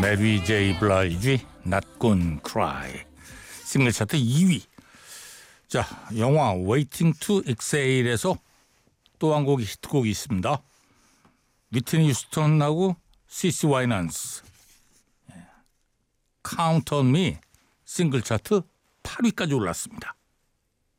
메리 제이 블라이지 Not Gonna Cry 싱글 차트 2위. 자, 영화 Waiting to Exhale에서 또 한 곡이 히트곡이 있습니다. 위트니 휴스턴하고 시시 와이넌스 Count on Me 싱글 차트 8위까지 올랐습니다.